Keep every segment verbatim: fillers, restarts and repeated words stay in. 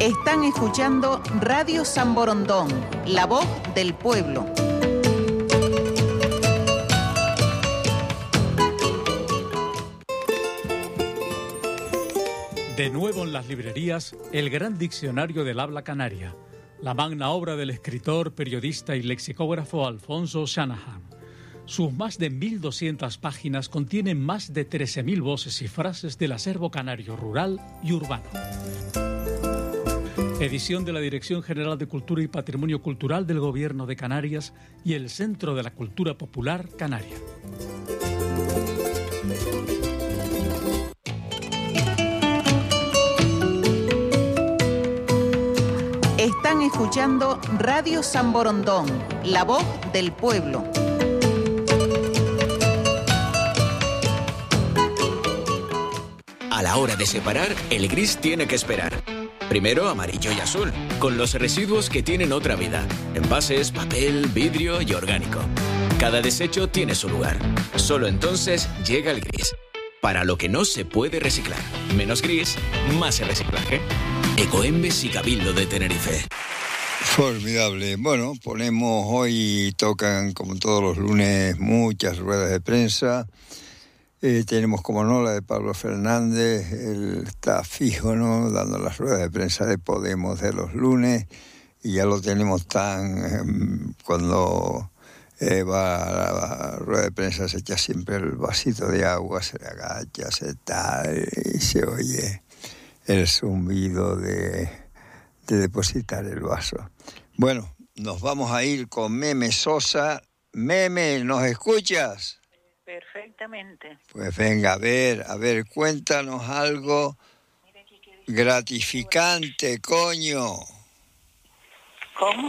Están escuchando Radio San Borondón, la voz del pueblo. De nuevo en las librerías, el gran diccionario del habla canaria, la magna obra del escritor, periodista y lexicógrafo Alfonso Shanahan. Sus más de mil doscientas páginas contienen más de trece mil voces y frases del acervo canario rural y urbano. Edición de la Dirección General de Cultura y Patrimonio Cultural del Gobierno de Canarias y el Centro de la Cultura Popular Canaria. Están escuchando Radio San Borondón, la voz del pueblo. A la hora de separar, el gris tiene que esperar. Primero amarillo y azul, con los residuos que tienen otra vida. Envases, papel, vidrio y orgánico. Cada desecho tiene su lugar. Solo entonces llega el gris. Para lo que no se puede reciclar. Menos gris, más el reciclaje. Ecoembes y Cabildo de Tenerife. Formidable. Bueno, ponemos hoy, tocan como todos los lunes muchas ruedas de prensa. Eh, tenemos como no la de Pablo Fernández, él está fijo, ¿no?, dando las ruedas de prensa de Podemos de los lunes, y ya lo tenemos tan... Eh, cuando eh, va a la, la rueda de prensa se echa siempre el vasito de agua, se agacha, se tal, y se oye el zumbido de, de depositar el vaso. Bueno, nos vamos a ir con Meme Sosa. Meme, ¿nos escuchas? Perfectamente. Pues venga, a ver, a ver, cuéntanos algo gratificante, coño. ¿Cómo?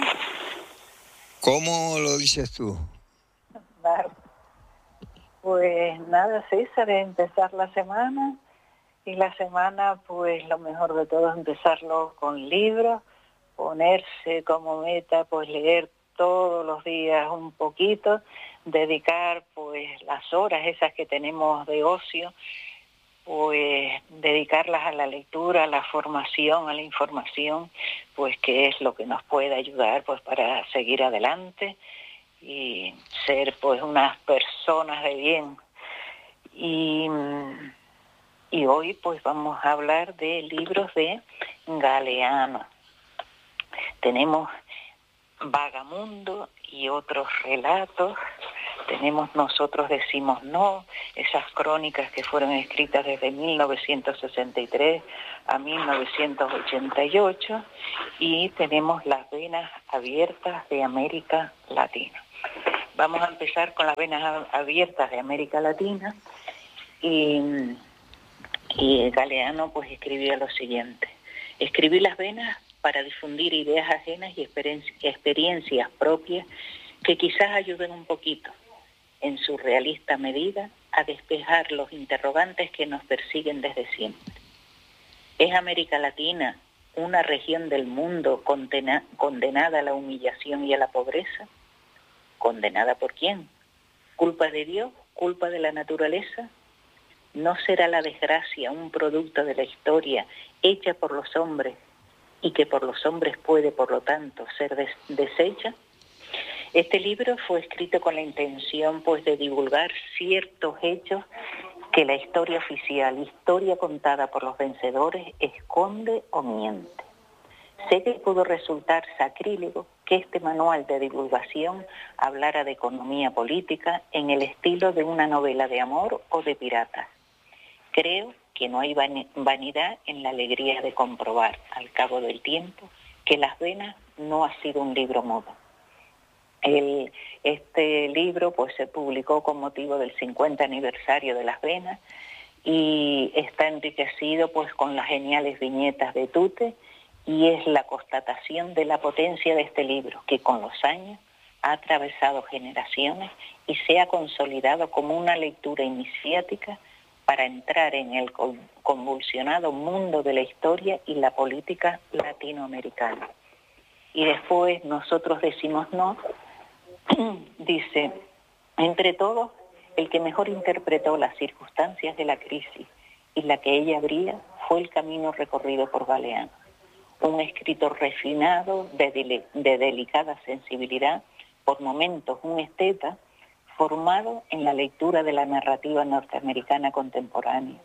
¿Cómo lo dices tú? Vale. Pues nada, César, es empezar la semana, y la semana, pues lo mejor de todo es empezarlo con libros, ponerse como meta, pues leer todos los días un poquito, dedicar pues las horas esas que tenemos de ocio, pues dedicarlas a la lectura, a la formación, a la información, pues que es lo que nos puede ayudar pues para seguir adelante y ser pues unas personas de bien. Y, y hoy pues vamos a hablar de libros de Galeano. Tenemos Vagamundo y otros relatos. Tenemos Nosotros decimos no, esas crónicas que fueron escritas desde mil novecientos sesenta y tres a mil novecientos ochenta y ocho, y tenemos Las venas abiertas de América Latina. Vamos a empezar con Las venas abiertas de América Latina, y, y Galeano pues escribía lo siguiente: escribí Las venas para difundir ideas ajenas y experiencias propias que quizás ayuden un poquito, en su realista medida, a despejar los interrogantes que nos persiguen desde siempre. ¿Es América Latina una región del mundo condena, condenada a la humillación y a la pobreza? ¿Condenada por quién? ¿Culpa de Dios? ¿Culpa de la naturaleza? ¿No será la desgracia un producto de la historia hecha por los hombres y que por los hombres puede, por lo tanto, ser des- deshecha? Este libro fue escrito con la intención pues de divulgar ciertos hechos que la historia oficial, historia contada por los vencedores, esconde o miente. Sé que pudo resultar sacrílego que este manual de divulgación hablara de economía política en el estilo de una novela de amor o de piratas. Creo que no hay vanidad en la alegría de comprobar, al cabo del tiempo, que Las venas no ha sido un libro mudo. El, este libro pues se publicó con motivo del cincuenta aniversario de Las venas y está enriquecido pues con las geniales viñetas de Tute, y es la constatación de la potencia de este libro, que con los años ha atravesado generaciones y se ha consolidado como una lectura iniciática para entrar en el convulsionado mundo de la historia y la política latinoamericana. Y después Nosotros decimos no, dice: entre todos, el que mejor interpretó las circunstancias de la crisis y la que ella abría fue el camino recorrido por Galeano. un escritor refinado, de, dele, de delicada sensibilidad, por momentos un esteta, formado en la lectura de la narrativa norteamericana contemporánea.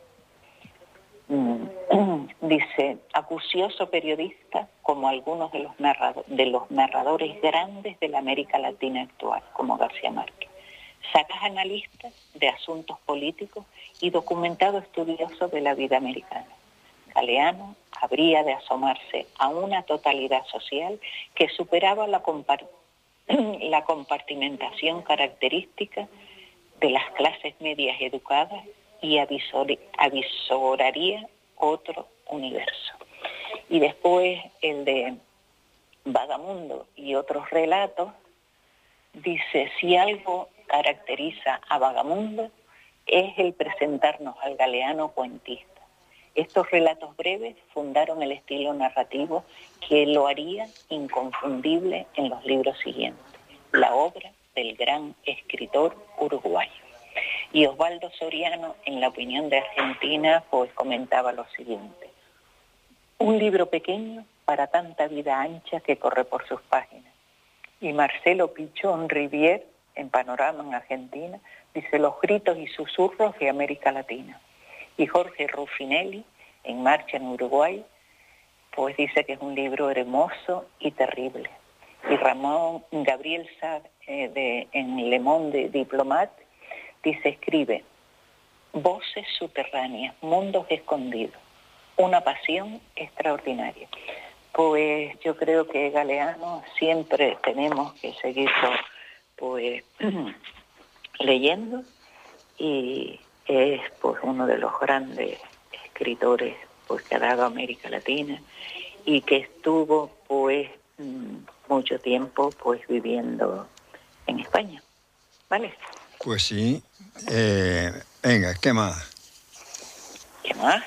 Dice, acucioso periodista como algunos de los, narrado, de los narradores grandes de la América Latina actual, como García Márquez. Sagaz analista de asuntos políticos y documentado estudioso de la vida americana. Galeano habría de asomarse a una totalidad social que superaba la, compart la compartimentación característica de las clases medias educadas y avisor avisoraría otro universo. Y después el de Vagamundo y otros relatos, dice, si algo caracteriza a Vagamundo es el presentarnos al galeano cuentista. Estos relatos breves fundaron el estilo narrativo que lo haría inconfundible en los libros siguientes, la obra del gran escritor uruguayo. Y Osvaldo Soriano, en La opinión de Argentina, pues comentaba lo siguiente. Un libro pequeño para tanta vida ancha que corre por sus páginas. Y Marcelo Pichón Rivier, en Panorama en Argentina, dice los gritos y susurros de América Latina. Y Jorge Ruffinelli, en Marcha en Uruguay, pues dice que es un libro hermoso y terrible. Y Ramón Gabriel Sá, eh, de, en Le Monde Diplomat, dice, escribe, voces subterráneas, mundos escondidos, una pasión extraordinaria. Pues yo creo que Galeano siempre tenemos que seguirlo pues leyendo, y es pues uno de los grandes escritores pues que ha dado América Latina y que estuvo pues mucho tiempo pues viviendo en España, ¿vale? Pues sí. Eh, venga, ¿qué más? ¿Qué más?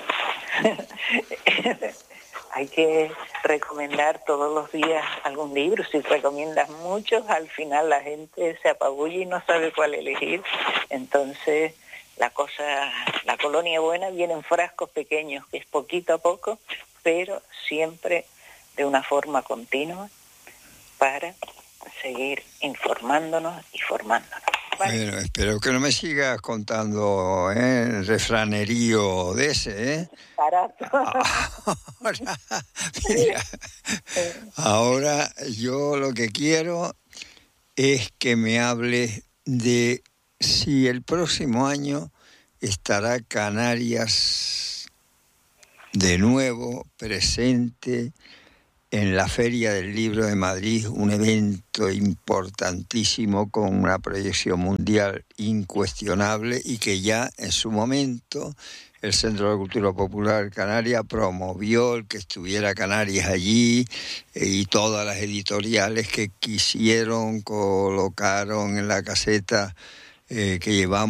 Hay que recomendar todos los días algún libro. Si recomiendas muchos, al final la gente se apabulla y no sabe cuál elegir. Entonces, la cosa, la colonia buena viene en frascos pequeños, que es poquito a poco, pero siempre de una forma continua para seguir informándonos y formándonos. ¿Vale? Bueno, espero que no me sigas contando ¿eh? el refranerío de ese, ¿eh? Barato. Ahora, mira, ahora yo lo que quiero es que me hables de si el próximo año estará Canarias de nuevo presente en la Feria del Libro de Madrid, un evento importantísimo con una proyección mundial incuestionable y que ya en su momento el Centro de Cultura Popular Canaria promovió el que estuviera Canarias allí, eh, y todas las editoriales que quisieron colocaron en la caseta eh, que llevamos